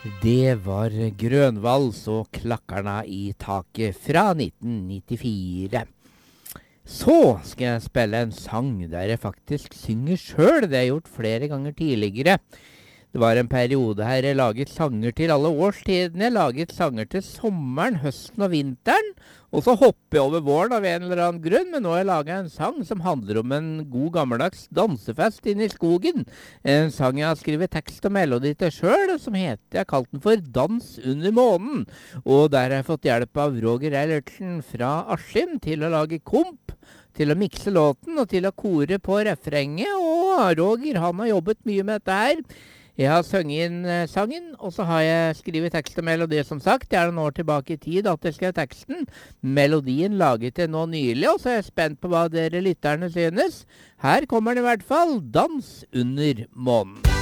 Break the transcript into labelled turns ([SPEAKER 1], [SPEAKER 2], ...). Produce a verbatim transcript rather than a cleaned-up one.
[SPEAKER 1] Det var Grønvals og Klakkarna i taket fra nitten nittifire. Så skal jeg spille en sang der jeg faktisk synger selv. Det har jeg gjort flere ganger tidligere. Det var en periode her jeg laget sanger til alle årstidene. Jeg laget sanger til sommeren, høsten og vinteren. Og så hopper jeg over våren av en eller annen grunn. Men nå har jeg laget en sang som handler om en god gammeldags dansefest inne i skogen. En sang jeg har skrevet tekst og melodi til selv, som heter, jeg har kalt den for Dans under månen. Og der har jeg fått hjelp av Roger Eilertsen fra Askim til å lage komp, til å mikse låten og til å kore på refrenget. Og Roger, han har jobbet mye med dette her. Jeg har sunget inn uh, sangen, og så har jeg skrivet tekst og melodi, som sagt. Det er noen år tilbake i tid at jeg skrev teksten. Melodien laget jeg nå nylig, og så er jeg spent på hva dere lytterne synes. Her kommer den i hvert fall, Dans under månen.